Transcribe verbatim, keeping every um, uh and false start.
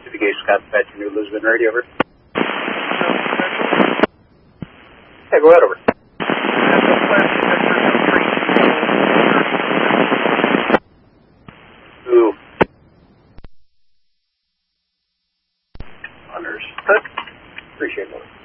Pacific Gate, Scott, back to New Lisbon Radio, over. Yeah, go ahead, over. Ooh. Understood. Appreciate it.